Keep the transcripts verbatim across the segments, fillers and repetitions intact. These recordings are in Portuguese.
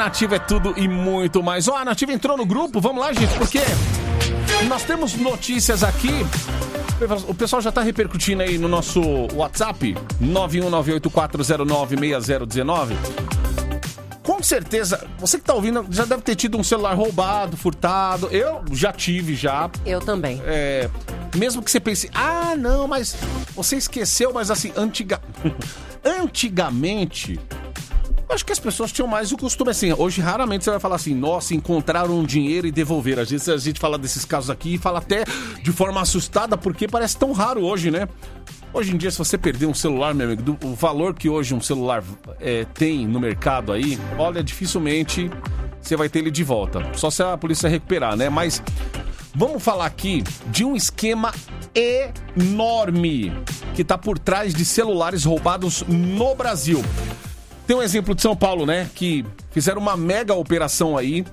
Nativa é tudo e muito mais. Ó, a Nativa entrou no grupo, vamos lá, gente, porque nós temos notícias aqui. O pessoal já tá repercutindo aí no nosso WhatsApp, nove um nove oito quatro zero nove seis zero um nove. Com certeza, você que tá ouvindo já deve ter tido um celular roubado, furtado. Eu já tive, já. Eu também. É, mesmo que você pense, ah, não, mas você esqueceu, mas assim, antiga... antigamente... Acho que as pessoas tinham mais o costume assim. Hoje, raramente você vai falar assim, nossa, encontraram um dinheiro e devolveram. Às vezes a gente fala desses casos aqui e fala até de forma assustada, porque parece tão raro hoje, né? Hoje em dia, se você perder um celular, meu amigo, do, o valor que hoje um celular é, tem no mercado aí, olha, dificilmente você vai ter ele de volta. Só se a polícia recuperar, né? Mas vamos falar aqui de um esquema enorme que tá por trás de celulares roubados no Brasil. Tem um exemplo de São Paulo, né? Que fizeram uma mega operação aí.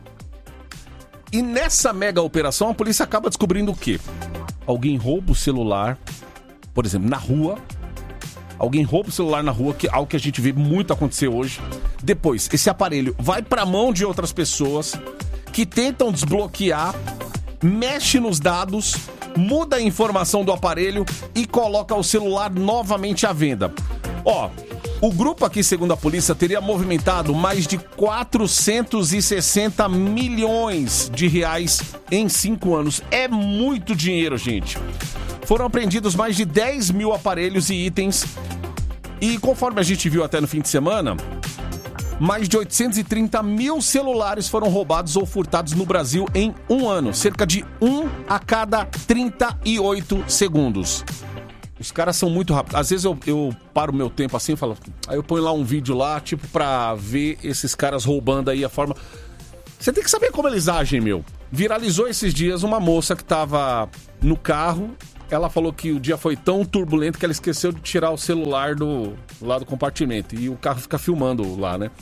E nessa mega operação, a polícia acaba descobrindo o quê? Alguém rouba o celular, por exemplo, na rua. Alguém rouba o celular na rua, que é algo que a gente vê muito acontecer hoje. Depois, esse aparelho vai para a mão de outras pessoas que tentam desbloquear, mexe nos dados, muda a informação do aparelho e coloca o celular novamente à venda. Ó... O grupo aqui, segundo a polícia, teria movimentado mais de quatrocentos e sessenta milhões de reais em cinco anos. É muito dinheiro, gente. Foram apreendidos mais de dez mil aparelhos e itens. E conforme a gente viu até no fim de semana, mais de oitocentos e trinta mil celulares foram roubados ou furtados no Brasil em um ano. Cerca de um a cada trinta e oito segundos. Os caras são muito rápidos. Às vezes eu, eu paro o meu tempo assim e falo... Aí eu ponho lá um vídeo lá, tipo, pra ver esses caras roubando aí a forma... Você tem que saber como eles agem, meu. Viralizou esses dias uma moça que tava no carro. Ela falou que o dia foi tão turbulento que ela esqueceu de tirar o celular do, lá do compartimento. E o carro fica filmando lá, né?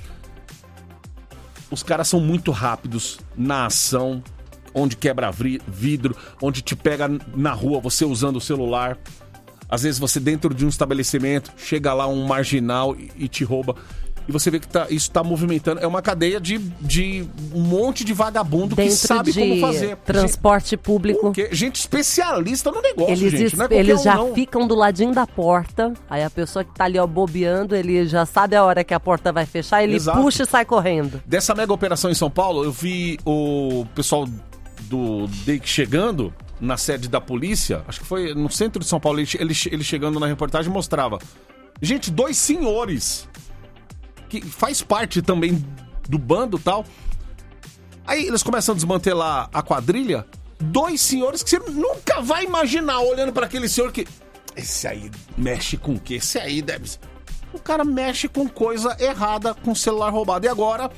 Os caras são muito rápidos na ação. Onde quebra vidro, onde te pega na rua você usando o celular... Às vezes você dentro de um estabelecimento, chega lá um marginal e, e te rouba. E você vê que tá, isso está movimentando. É uma cadeia de, de um monte de vagabundo dentro que sabe de como fazer. Transporte gente, público. Porque gente especialista no negócio, eles gente. Es, não é eles um, já não. ficam do ladinho da porta. Aí a pessoa que tá ali ó, bobeando, ele já sabe a hora que a porta vai fechar. Ele Exato. puxa e sai correndo. Dessa mega operação em São Paulo, eu vi o pessoal do D E I C chegando... na sede da polícia, acho que foi no centro de São Paulo, ele, ele, ele chegando na reportagem mostrava, gente, dois senhores, que faz parte também do bando e tal, aí eles começam a desmantelar a quadrilha, dois senhores que você nunca vai imaginar, olhando para aquele senhor que, esse aí mexe com o quê? Esse aí deve ser... O cara mexe com coisa errada, com celular roubado, e agora,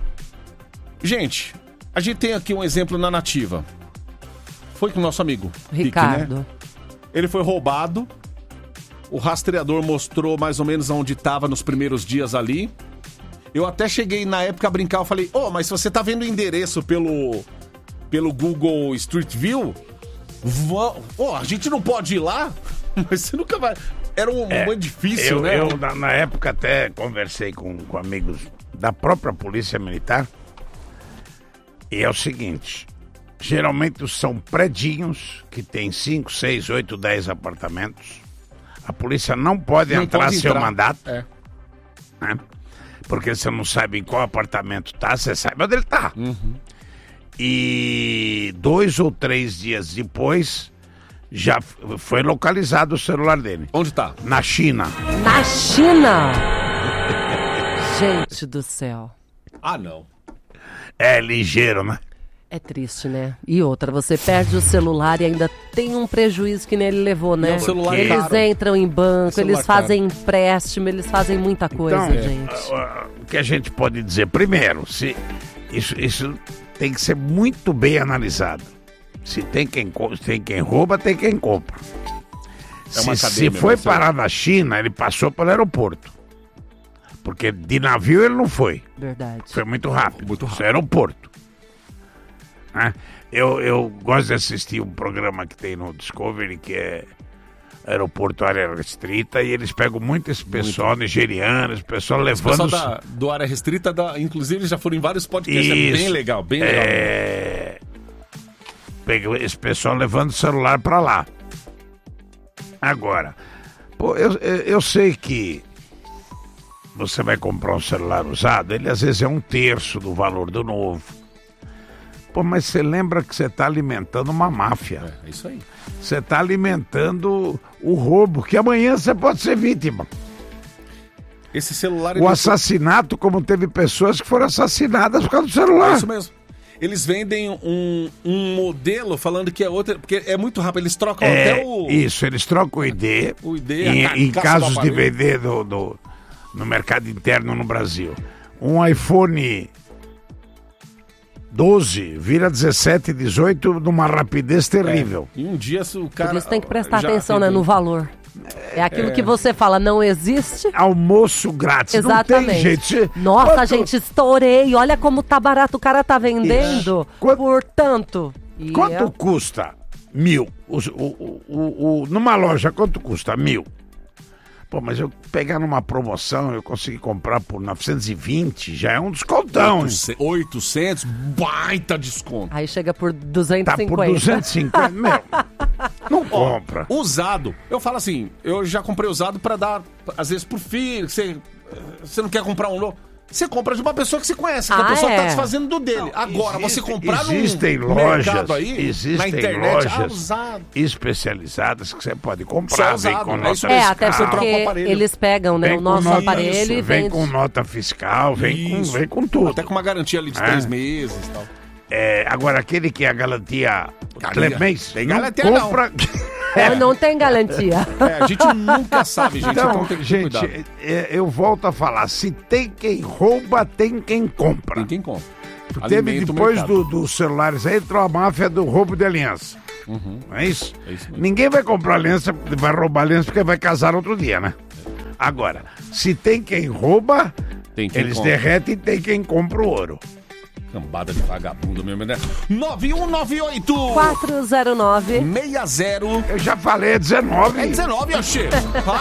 gente, a gente tem aqui um exemplo na Nativa. Foi com o nosso amigo Ricardo. Rick, né? Ele foi roubado. O rastreador mostrou mais ou menos onde estava nos primeiros dias ali. Eu até cheguei na época a brincar. Eu falei, ô, oh, mas se você tá vendo o endereço pelo, pelo Google Street View, oh, a gente não pode ir lá? Mas você nunca vai... Era um é, muito difícil, eu, né? Eu, na, na época, até conversei com, com amigos da própria Polícia Militar. E é o seguinte... Geralmente são predinhos que tem cinco, seis, oito, dez apartamentos. A polícia não pode não entrar sem o mandato. É. Né? Porque você não sabe em qual apartamento tá, você sabe onde ele tá. Uhum. E dois ou três dias depois, já foi localizado o celular dele. Onde tá? Na China. Na China? Gente do céu. Ah, não. É ligeiro, né? É triste, né? E outra, você perde o celular e ainda tem um prejuízo que nem ele levou, né? E é um celular eles caro. entram em banco, É eles fazem caro. empréstimo, eles fazem muita coisa, então, gente. O que a gente pode dizer? Primeiro, se isso, isso tem que ser muito bem analisado. Se tem quem, tem quem rouba, tem quem compra. É uma se se foi mesmo, parar na China, ele passou pelo aeroporto. Porque de navio ele não foi. Verdade. Foi muito rápido. Muito rápido. Foi aeroporto. Eu, eu gosto de assistir um programa que tem no Discovery que é aeroporto área restrita, e eles pegam muito esse pessoal muito. nigeriano, esse pessoal levando... O pessoal da, do área restrita, da, inclusive, eles já foram em vários podcasts, Isso. é bem legal, bem legal. É... Pega esse pessoal levando o celular pra lá. Agora, pô, eu, eu sei que você vai comprar um celular usado, ele às vezes é um terço do valor do novo. Pô, mas você lembra que você está alimentando uma máfia. É, é isso aí. Você está alimentando o roubo, que amanhã você pode ser vítima. Esse celular... O assassinato, como teve pessoas que foram assassinadas por causa do celular. É isso mesmo. Eles vendem um, um modelo falando que é outro, porque é muito rápido, eles trocam é, até o... Isso, eles trocam o I D, o I D em, em casos de vender do, do, no mercado interno no Brasil. Um iPhone doze vira dezessete, dezoito numa rapidez terrível. É, e um dia o cara... Por isso tem que prestar atenção, né, no valor. É aquilo é... que você fala, não existe. Almoço grátis, Exatamente. Não tem jeito. Nossa, Quanto... gente, estourei. Olha como tá barato, o cara tá vendendo Quanto... por tanto. E quanto é... custa? Mil. O, o, o, o, numa loja, quanto custa? Mil. Pô, mas eu pegar numa promoção, eu consegui comprar por novecentos e vinte, já é um descontão. oitocentos, baita desconto. Aí chega por duzentos e cinquenta. Tá por duzentos e cinquenta, meu. Não compra. Ó, usado. Eu falo assim, eu já comprei usado pra dar, às vezes, pro filho, você, você não quer comprar um novo. Você compra de uma pessoa que você conhece, que ah, a pessoa é. tá desfazendo do dele. Não, Agora, existe, você comprar existem num lojas, mercado aí, existem na internet, lojas ah, especializadas que você pode comprar, usado, vem com é nota isso É, fiscal. até porque eles pegam, né, vem o nosso nota, aparelho e vem vende. com nota fiscal, vem com, vem com tudo. Até com uma garantia ali de é. três meses e tal. É, agora, aquele que é a garantia três meses, tem não garantia compra... É. Não tem garantia. É, a gente nunca sabe, gente. Então, então tem que gente, cuidado. É, eu volto a falar, se tem quem rouba, tem quem compra. Tem quem compra. Teve depois dos do celulares aí, entrou a máfia do roubo de aliança. Uhum. Não é isso? É isso Ninguém vai comprar aliança, vai roubar aliança porque vai casar outro dia, né? Agora, se tem quem rouba, tem quem eles compra. derretem e tem quem compra o ouro. Cambada de vagabundo mesmo, né? nove um nove oito quatro zero nove seis zero Eu já falei, é dezenove. É dezenove, achei.